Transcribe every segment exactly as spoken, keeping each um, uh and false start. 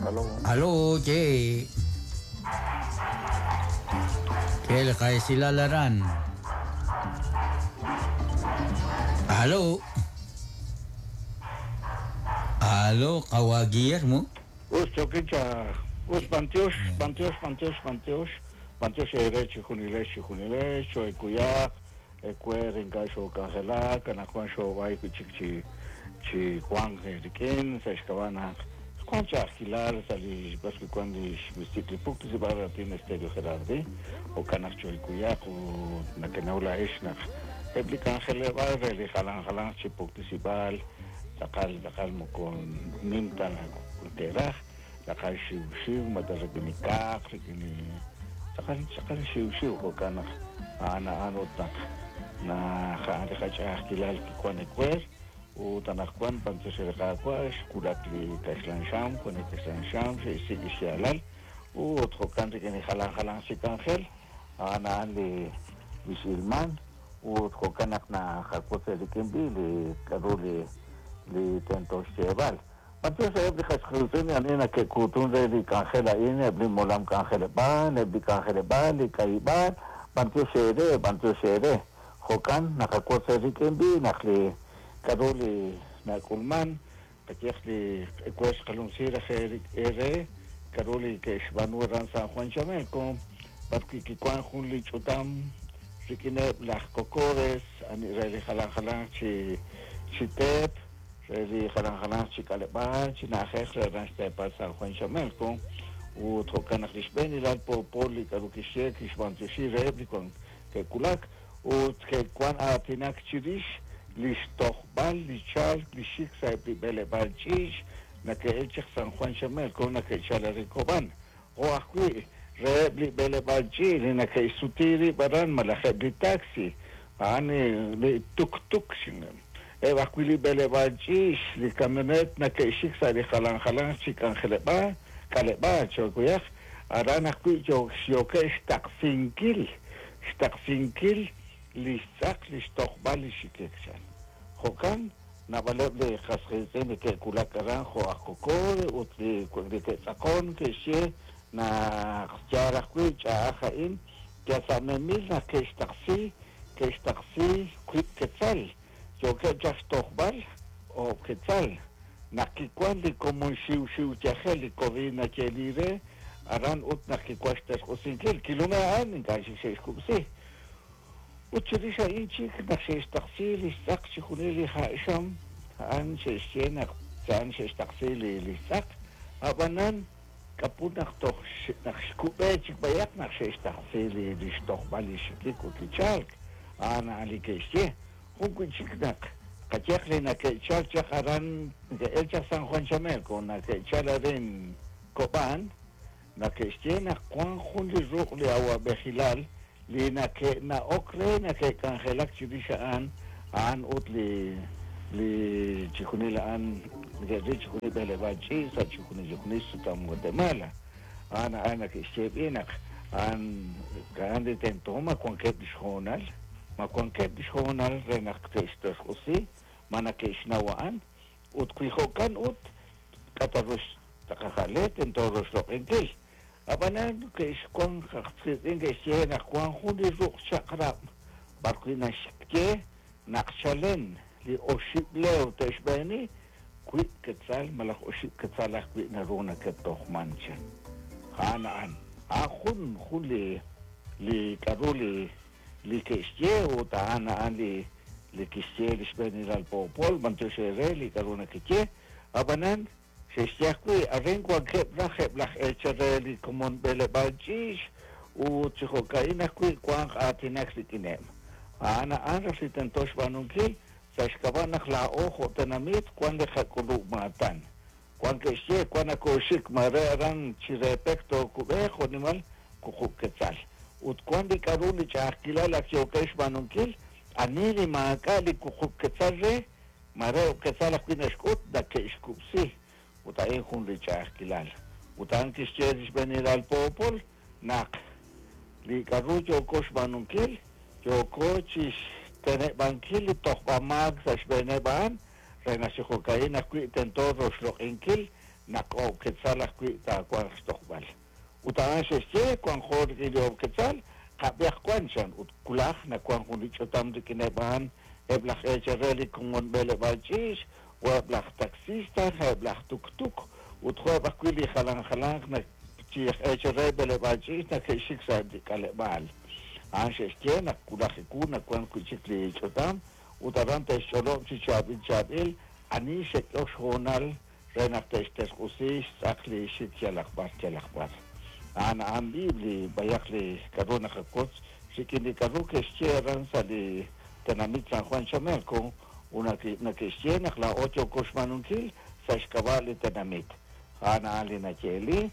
Halo. Halo, Che. Kel kay sila laran. Halo. Halo, kawagir mo? Us chokicha. Us pantios, pantios, pantios, pantios. Pantios ere chikunile, chikunile, choikuya, ekwer inga sho kangela, kanakwan sho wai kuchikchi chi kwang rikin, seshkawana. Concha alquilar, salí, pues que cuando visité Pucto se va a tiene estéreo Gerardi, o Canacho y Cuyac, o Nakenaula Eshnach, Eblican Gelevar, el Jalan Jalan, Chipucto Sibal, Sacal, Sacalmo con Nimta, Teraj, Sacal Shiu Shiu, Matarrepinica, Sacal, Sacal Shiu Shiu, o Canach, Ana Anotak, Na Hacha alquilar, Kikuanequer. O tanakwan panto se rekakwash kurakli kaslan sham kone kaslan sham se sigi shalal o otro kante que ni jalan jalan si kangel ana le bisilman o otro kanak na jakote de kimbi le karole le tento cheval panto se de khashkhuzeni anena que kutun de li kangela ine bli molam kangela ba le bi kangela ba le kaiba panto se de panto se de hokan na jakote de kimbi nakle Karoli na Kulman, Kachekli Equest Kalunsira Ere, Karoli Keshbanu Ran San Juan Chameco, Parki Kikwan Hunli Chutam, Rikine Las Cocores, Reli Jalan Jalan Chi Chitep, Reli Jalan Jalan Chicalepa, Chinajek, Ranstepa San Juan Chameco, Utrocanak Lisbeni, Lalpo Poli, Karukishe, Kishbantushi, Replicon, Kekulak, Utkekwan Atinak Chirish, Listochbal, Lichal, Lishik, Saibli Belebal Chish, Nakeelchek San Juan Chamel, con Nakechala Ricoban, o Akui, Rebli Belebal Chish, Nakei Sutiri, Baran, Malahebli Taxi, Ani, Li Tuk Tuk Shingen, Evacuili Belebal Chish, Li Camionet, Nakeishik, Sari Halan Halan, Chikan Heleba, Kaleba, Chokuyak, Aran Akui, Yoke, Stakfinkil, Stakfinkil, ליסק לשתוך לשיקקשן. חוקן, נבלב לחסכזן ככולה קרן חו החוקור, וכצקון כשי נחצ'ר החוויץ' האחאים, כסממיל נקשתחסי, כשתחסי קצל, יוקד שתוך בל, או קצל, נקיקואן לקומון שיו שיו תחל לקובין נקלירה, ארן אות נקיקואש תשחוסינקל, כאילו מהעין נגשי שיש קובסי. وتشريش إيجيك نخشيش تقصيلي ساق شخوني لي خائشم هان شيشين هان شيش تقصيلي لي ساق أبنان كابو نختوخ نخشكو بيتك بيك نخشيش تقصيلي لي شتوخ بالي شكيك وتشالك أنا علي كيشيه هنكو تشكناك كتيخ لنا كيشال تشخران كيشال سان خوان شمالكو نكيشال رين كوبان نكيشيه نخوان خون لي روح لي أوا بخلال Lina ke na okre na ke kangelak chidishaan aan ut li li chikunila an ge chikuni bele bachi sa chikuni chikuni sutam Guatemala ana ana ke shebinak an grande tentoma con ke dishonal ma con ke dishonal renak testos usi mana ke snawaan ut kwihokan ut kataros takahalet en todos lo engel Abanan ke iskon khaftin ke shena kwan khudi ruq chaqrab barqina shikke naqshalen li oshibleo tashbani kwit ketzal malak oshib ketzalak bi naruna ketokhmancha khana an akhun khuli li karuli li keshje o taana an li li keshje li shbani al popol mantoshere li karuna keke abanan Sheshyakui arengwa kebla kebla echareli komon bele baljish u chihokaina kui kwang atinak sikinem. Ana ana sitantosh banunkil sashkabanach la ojo tenamit kwan de hakulu matan. Kwan keshe kwan akoshik mareran chirepekto kubejo nimal kuhuk ketzal. Ut kwan di karuli chahkila la chiokesh banunkil anili maakali kuhuk ketzal re mareo ketzal akwinashkut da keshkupsi. وتعين خون لجاه كلال وتعين كشتيرش بني البوبول ناق لكارو جوكوش بانونكيل جوكوشيش تنه بانكيل تخبا ماغ ساش بني بان رينا شخوكاين اكوي تنتور روشلوك انكيل nako quetzal aquí ta cuan stokbal utaban sheshe cuan jorge lo quetzal kabiak kwanchan ut kulach na cuan hunichotam de kineban eblach echereli con bele balchis o eblach taxista eblach tuk-tuk ut jueba kwili halang halang na chich echereli bele balchis na keshik sa di kalebal an sheshe na kulach iku na cuan kuchikli chotam utaban te sholom chichabil chabil ani shekyosh honal Renak testes kusis akli shit jalakbar jalakbar. Ana am bibli bayakli karuna kakots sikini karu kesieran sali tenamit San Juan Chamelco una que na kesiena la ocho kosmanunkil sa skavali tenamit. Ana ali na cheli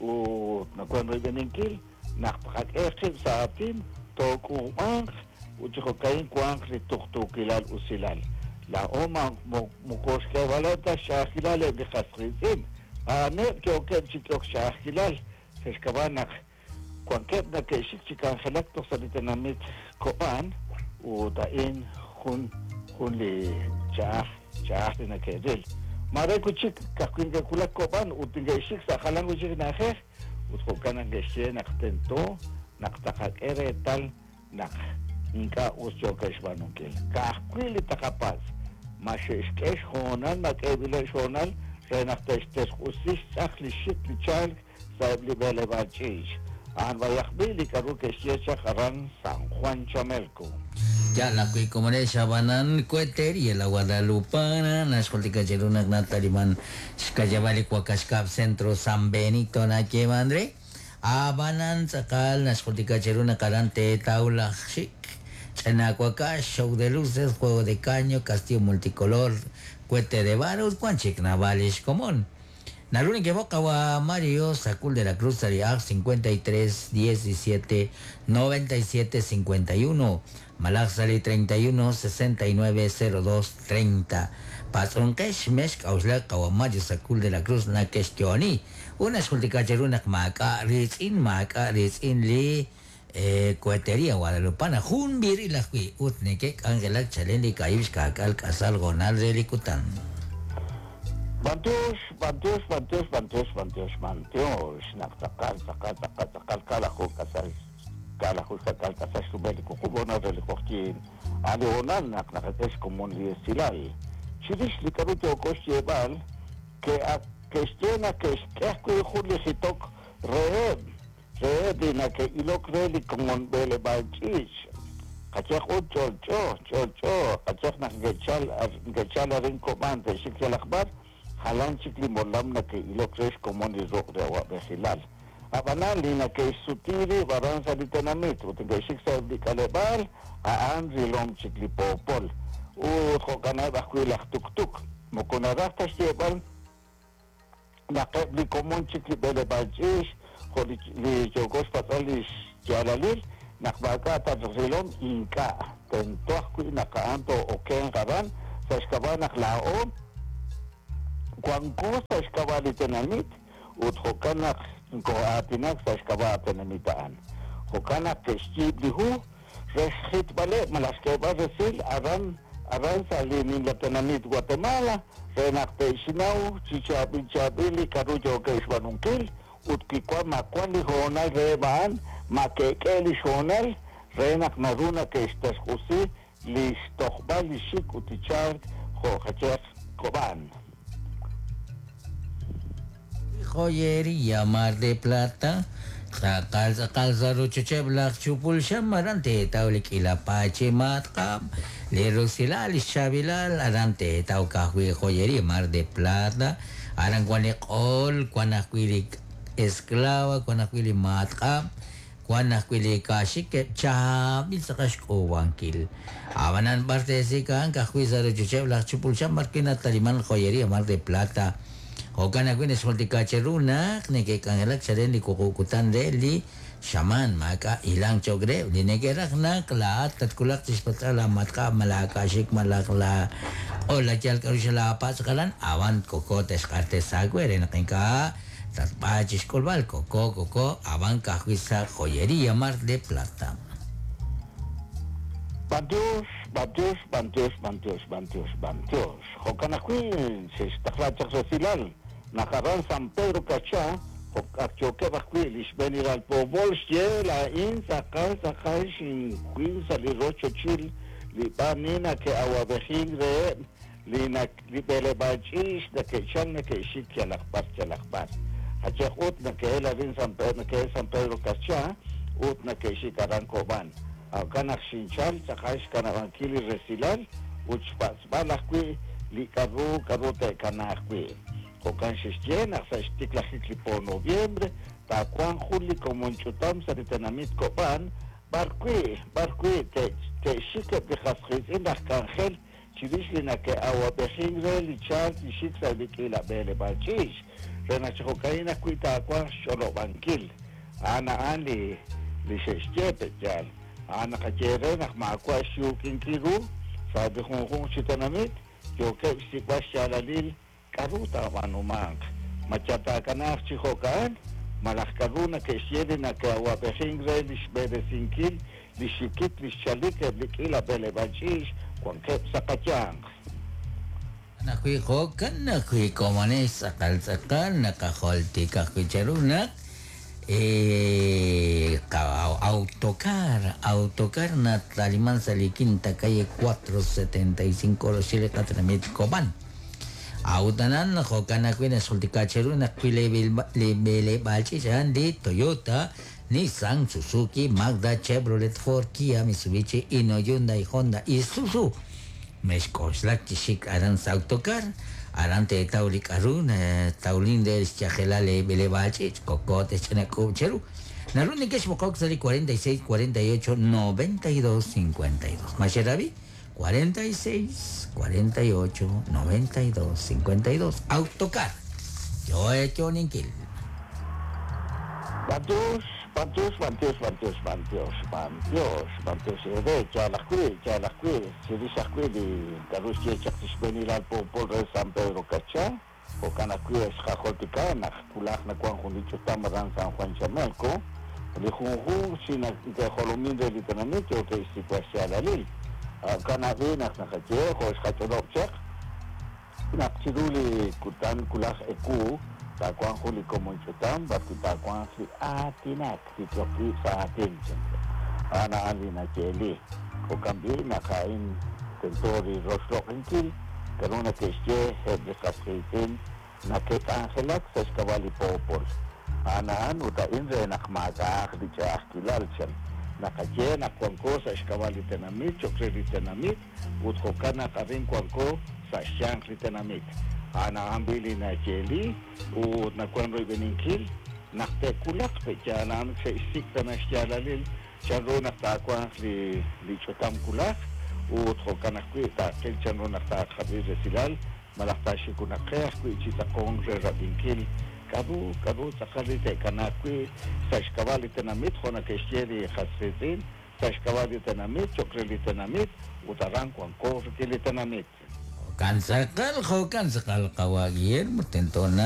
u na kwano ibeninkil nakpak ekil sa atin to kumang u chikokain kwang li tuktukilal usilal. La oma mukos ke walata shakilal de khasrizin ane ke oke chitok shakilal feskabanak kwankep na ke shikan khalak to salitanamit koban u tain hun hun li cha cha na ke del mare kuchik kakin ke kulak koban u tinga shik sa khalang u jik na khe u khokana ke she na tento naktakak ere tal nak inka usyo kashbanunkel ka kwili takapaz Mashiskesh honal, makebile honal, renachtes usis, achli shit li chal, saibli bele bachis. An vayakbili karu que siecha haran San Juan Chamelco. Ya la kui komone shabanan kueter y la Guadalupana, naskoltika jerunak nataliman, skajabali kwakaskap centro San Benito na kemandre. Abanan sakal naskoltika jerunak karante taula shik. Chanacuacá, show de luces, juego de caño, castillo multicolor, cohete de varos, cuanchic navales común. Naruni que boca wa Mario, Sacul de la Cruz, Ariag, cincuenta y tres, diecisiete, noventa y siete, cincuenta y uno. Malaxali, treinta y uno, sesenta y nueve, cero dos, treinta. Patron Kesh, Mesh, Kausla, Kawamario, Sacul de la Cruz, Nakestioni. Una esculticacherunak maca, Rizin, maca, Rizin, Li. Eh, cohetería guadalupana junbiri la hui utneke angelak chalendi kaibish kakal kasal gonal relikutan Bantios, bantios, bantios, bantios, bantios, bantios, naktakal, takal, takal, takal, kalahul kasal, kalahul kakal kasal subeli kukubona relikokin, alionan nak nakates komun li silay. Chiris likaruti okos yebal, ke ak kestena keskeh kuihuli hitok reeb. Reedi na ke ilok reli kumon bele balchis. Kachek u cholcho, cholcho, kachek na ngechal, ngechal rin komante, sikya lakbar, halan sikli molam na ke ilok res kumon izok rewa behilal. Abanali na ke sutiri baran sa litanamit, utinga siksa di kalebal, aan rilom sikli popol. U khokanay bakwilak tuk-tuk. Mukunarak tas yebal, nakebli kumon sikli bele balchis, li jogos patalis jalalil nakbaka tadrilom inka tentoh ku nakaanto oken kaban sa eskaba naklao kuangko sa eskaba litenamit ut hokanak ko atinak sa eskaba tenamitaan hokanak kestib lihu reshit bale malaskeba resil aran aran sa linin latenamit Guatemala renak pesinau chichabil chabili karu jogos banunkil utkikwa makwali honal reban makekeli honal renak naruna que estas jusi listokhbal lishik utichar khochacher koban joyería Mar de Plata sakal sakal zaru chucheblak chupul shamarante taulik ilapache matkam lero silal shabilal arante tau kahwi joyería Mar de Plata arang kwanek ol kwanakwili esklava kwanakwili matkam kwanakwili kashik chabil sakashko wankil avanan parte sikan kahwi zaru chucheblak chupul shamarkina taliman joyería Mar de Plata Hokan aku ni seperti kaceruna, ni kekangelak seren di kukukutan deli, shaman maka hilang cogre di negara kena kelat tatkulak seperti alamat ka malaka syik malakla oh lajal karusala apa sekarang awan koko tes kartes sague renak ka tatpachis kolbal koko koko awan kahwisa joyería Mar de Plata. Bantios, bantios, bantios, bantios, bantios, bantios. Hokan aku se stakla cak silal. Nakaran San Pedro Cacha, Akchoke Bakwi, Lishbeni al Pobol, la in Sakal Sakal Shin Queen Salirocho Chil, Lipanina que Awabehing re, Lina Libele Bajish, the Kechan, the Keshik Yalakbar Yalakbar. Hachek ut na ke la din San Pedro, ke San Pedro Cacha, ut na Keshik Arancoban. Kanak Shinchal, Sakaish Kanavankili Resilal, Uchpas Balakwi, Likaru, Karute Kanakwi. Kokan Shishien, hasta Stiklahikli por noviembre, Tacuan Juli como en Chutam, Saritenamit Copan, Barqui, Barqui, te te Shike de Hasrizin, Arcangel, Chirishina que agua Bejingre, Lichal, Lishiksa Bikila Bele Bachish, Renachocaina Quita Aquan Sholo Bankil, Ana Anli, Lishestepet Jal, Ana Kajere, Nakmakwa Shukin Kiru, Sabi Hong Chitanamit, Yoke Sikwas Shalalil, Karuta Manumang, Machata Kanak Chihokan, Malakkaruna que siede na que agua Bejingre, Lishbede Sinkil, Lishikit, Lishalik, Bikila Bele Bachish, Kwankep Sakachang. Nakui hokan, nakui komane sakal sakal, nakaholti kakui charunak, eh, autocar, autocar na Taliman Saliquinta, calle cuatrocientos setenta y cinco, Rochile, Catramit, Coban. Autanan, hokan nakui na sultikacheru, nakui lebele balchishan de Toyota, Nissan, Suzuki, Mazda, Chevrolet, Ford, Kia, Mitsubishi, Ino, Hyundai, Honda, Isuzu. Meshkoslak Chishik Aran Sautocar, Arante Taulik Arun, Taulin del Chajelale Belebache, Cocote Cheneco Cheru, Narunikesh Mocoxali cuarenta y seis, cuarenta y ocho, noventa y dos, cincuenta y dos. Macheravi, cuarenta y seis, cuarenta y ocho, noventa y dos, cincuenta y dos. Autocar. Yo he hecho Ninkil. Bantus, bantus, bantus, bantus, bantus, bantus, bantus, ede, Chalakui, Chalakui, Sirisakui di Garusia Chakishbeni al Popol San Pedro Cacha, o Canacui es Jajoticana, Kulak na Juan Junicho Tamaran San Juan Chamelco, de Junju, Sina de Jolomin de Litanamito, que es situación alil, Canavinas Najache, Jos Hachadopchak, Napchiduli Kutan Kulak Eku, Takuan Juli como en Chutam, Bati Takuan si Atinak, si Tropi sa atin siyempre. Ana Alina Cheli, o cambié na kain tentori Roslokin Kil, karuna kesye, Hebre Kapritin, na Ket Angelak, sa Skawali Popol. Ana An, uta inre nakmaga, di siya akilal siyan. Nakajye, nakuan sa Skawali Tenamit, Chokreli Tenamit, utko ka nakarin kuan ko sa Siyang Tenamit. Ana ambili na Cheli, u nakuan roy beninkil, naktekulak pe jalan sa isik na syalalil, chanro naktakuan li li chotam kulak, u trokan akwi ta kel chanro naktakabir silal, malaktashi kunakhe akwi chita kong re rabinkil, kabu kabu sakali te kanakwi sa skawali tenamit khona keshyeri khasretin, sa skawali tenamit, chokreli tenamit, utarang kuan ko kili tenamit. Kan sakal, kan sakal kawagir, tentona.